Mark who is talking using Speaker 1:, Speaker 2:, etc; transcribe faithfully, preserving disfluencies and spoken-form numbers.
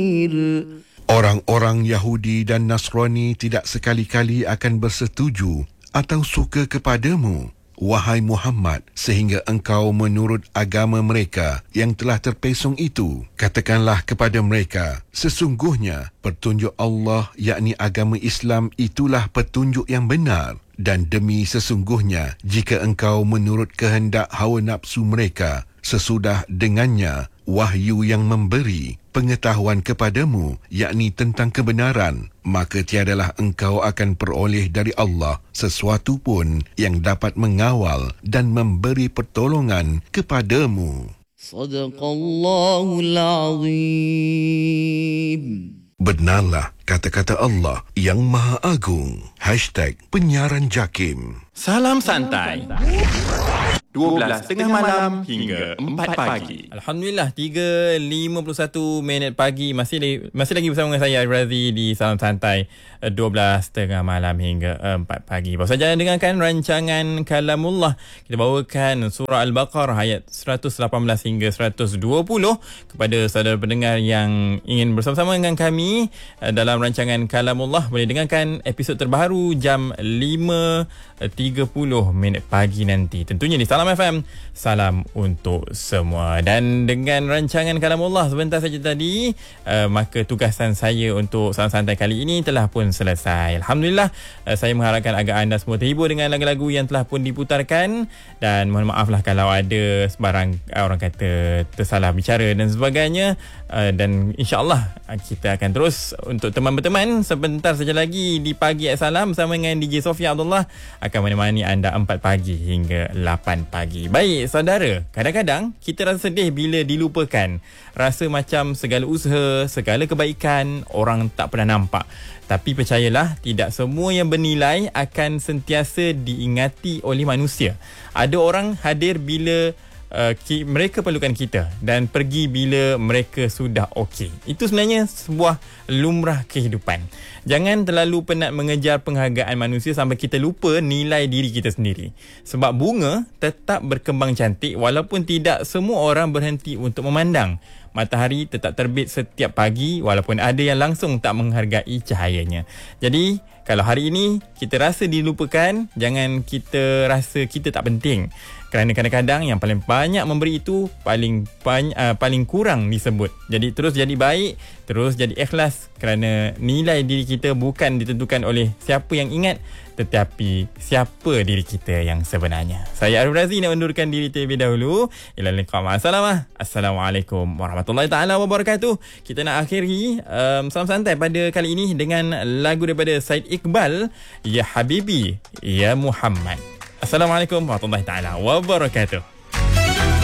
Speaker 1: Orang-orang Yahudi dan Nasrani tidak sekali-kali akan bersetuju atau suka kepadamu, wahai Muhammad, sehingga engkau menurut agama mereka yang telah terpesong itu. Katakanlah kepada mereka, sesungguhnya petunjuk Allah, yakni agama Islam, itulah petunjuk yang benar. Dan demi sesungguhnya, jika engkau menurut kehendak hawa nafsu mereka, sesudah dengannya wahyu yang memberi pengetahuan kepadamu, yakni tentang kebenaran, maka tiadalah engkau akan peroleh dari Allah sesuatu pun yang dapat mengawal dan memberi pertolongan kepadamu.
Speaker 2: Sadaqallahul Azim.
Speaker 1: Benarlah kata-kata Allah yang Maha Agung. Hashtag Penyiaran Jakim.
Speaker 3: Salam santai. dua belas tengah malam hingga empat pagi.
Speaker 4: Alhamdulillah, tiga lima puluh satu minit pagi. Masih lagi, masih lagi bersama dengan saya, Razi, di Salam Santai, dua belas tengah malam hingga empat pagi. Baru saja dengarkan rancangan Kalamullah. Kita bawakan surah Al-Baqarah ayat seratus lapan belas hingga seratus dua puluh kepada saudara pendengar yang ingin bersama-sama dengan kami dalam rancangan Kalamullah. Boleh dengarkan episod terbaru jam lima tiga puluh minit pagi nanti. Tentunya di Salam F M, salam untuk semua. Dan dengan rancangan Kalamullah sebentar saja tadi, uh, maka tugasan saya untuk Salam Santai kali ini telah pun selesai. Alhamdulillah, uh, saya mengharapkan agar anda semua terhibur dengan lagu-lagu yang telah pun diputarkan. Dan mohon maaflah kalau ada sebarang uh, orang kata tersalah bicara dan sebagainya. Uh, dan insyaAllah uh, kita akan terus untuk teman berteman sebentar saja lagi di Pagi at Salam bersama dengan D J Sofia Abdullah akan menemani anda empat pagi hingga lapan pagi. Baik saudara, kadang-kadang kita rasa sedih bila dilupakan. Rasa macam segala usaha, segala kebaikan orang tak pernah nampak. Tapi percayalah, tidak semua yang bernilai akan sentiasa diingati oleh manusia. Ada orang hadir bila Uh, ki, mereka perlukan kita dan pergi bila mereka sudah okey. Itu sebenarnya sebuah lumrah kehidupan. Jangan terlalu penat mengejar penghargaan manusia sampai kita lupa nilai diri kita sendiri. Sebab bunga tetap berkembang cantik walaupun tidak semua orang berhenti untuk memandang. Matahari tetap terbit setiap pagi walaupun ada yang langsung tak menghargai cahayanya. Jadi, kalau hari ini kita rasa dilupakan, jangan kita rasa kita tak penting. Kerana kadang-kadang yang paling banyak memberi itu paling banyak, uh, paling kurang disebut. Jadi terus jadi baik, terus jadi ikhlas, kerana nilai diri kita bukan ditentukan oleh siapa yang ingat, tetapi siapa diri kita yang sebenarnya. Saya Arif Razi nak undurkan diri terlebih dahulu. Ila liqa ma'asalamah. Assalamualaikum warahmatullahi taala wabarakatuh. Kita nak akhiri um, Salam Santai pada kali ini dengan lagu daripada Said Iqbal, Ya Habibi Ya Muhammad. Assalamualaikum warahmatullahi taala wabarakatuh.